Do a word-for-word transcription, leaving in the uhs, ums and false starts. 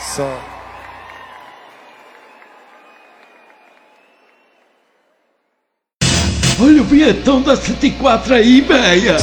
Só. Olha o vinhetão da cento e quatro aí, véia!